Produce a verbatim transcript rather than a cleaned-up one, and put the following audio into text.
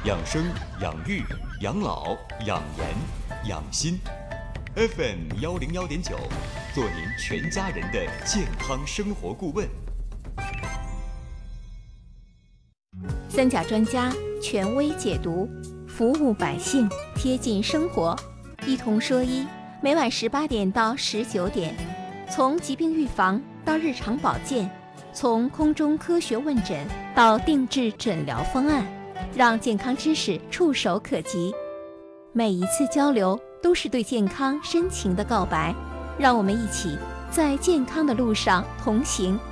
养生、养育、养老、养颜、养心。F M 幺零幺点九，做您全家人的健康生活顾问。 三甲专家权威解读，服务百姓，贴近生活，一同说医。每晚十八点到十九点，从疾病预防到日常保健，从空中科学问诊到定制诊疗方案，让健康知识触手可及。每一次交流都是对健康深情的告白，让我们一起在健康的路上同行。